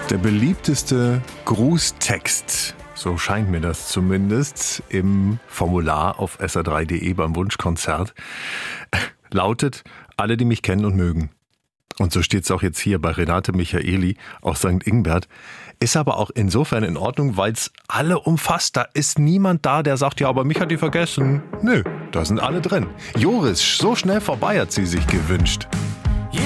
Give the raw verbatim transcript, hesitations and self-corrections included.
Der beliebteste Grußtext, so scheint mir das zumindest, im Formular auf s r drei punkt d e beim Wunschkonzert, lautet: Alle, die mich kennen und mögen. Und so steht es auch jetzt hier bei Renate Michaeli aus Sankt Ingbert. Ist aber auch insofern in Ordnung, weil es alle umfasst. Da ist niemand da, der sagt, ja, aber mich hat die vergessen. Nö, da sind alle drin. Joris, so schnell vorbei hat sie sich gewünscht.